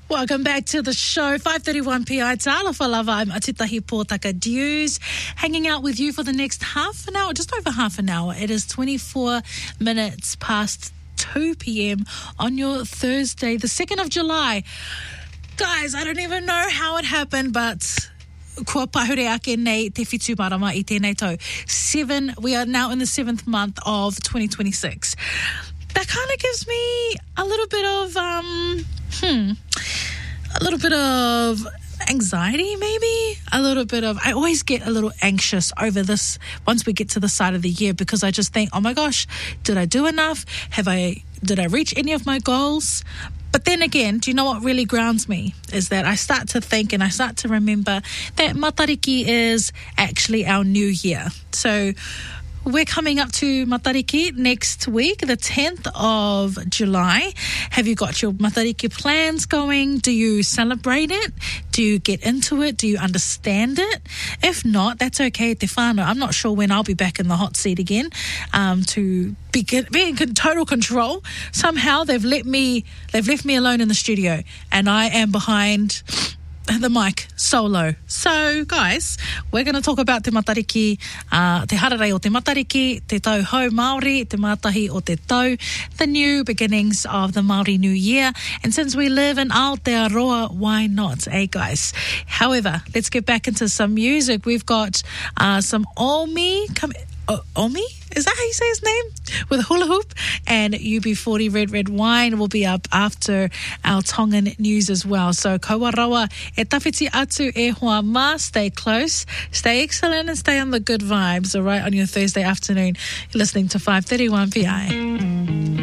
Welcome back to the show. 5:31 p.m. Ta'ala Falava. I'm Atitahi Pōtaka Dews, hanging out with you for the next half an hour, just over half an hour. It is 24 minutes past 2 p.m. on your Thursday, the 2nd of July. Guys, I don't even know how it happened, but kua pahure ake nei te whitu marama I tēnei tau. We are now in the 7th month of 2026. That kind of gives me a little bit of anxiety, maybe I always get a little anxious over this once we get to the side of the year, because I just think, oh my gosh, did I do enough? Did I reach any of my goals? But then again, do you know what really grounds me? Is that I start to think and I start to remember that Matariki is actually our new year. So we're coming up to Matariki next week, the 10th of July. Have you got your Matariki plans going? Do you celebrate it? Do you get into it? Do you understand it? If not, that's okay, te whānau. I'm not sure when I'll be back in the hot seat again to be in total control. Somehow they've left me alone in the studio, and I am behind the mic solo. So guys, we're going to talk about te Matariki, te hararei o te Matariki, te tau hau Māori, te mātahi o te tau, the new beginnings of the Māori New Year. And since we live in Aotearoa, why not, guys? However, let's get back into some music. We've got some Omi Omi? Is that how you say his name? With Hula Hoop, and UB40 Red Wine will be up after our Tongan news as well. So kaua rawa e tawhiti atu e hoa ma. Stay close, stay excellent, and stay on the good vibes, all right, on your Thursday afternoon. You're listening to 5:31 PI.